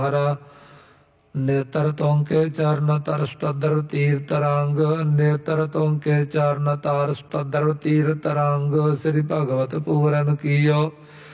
ਹਰਾ ਨੇਤਰ ਤੋਂਕੇ ਚਰਨ ਤਰ ਸਤਦਰ ਤੀਰ ਤਰੰਗ ਨੇਤਰ ਤੋਂਕੇ ਚਰਨ ਤਾਰ ਸਤਦਰ ਤੀਰ ਤਰੰਗ। ਸ੍ਰੀ ਭਗਵਤ ਪੂਰਨ ਕੀਓ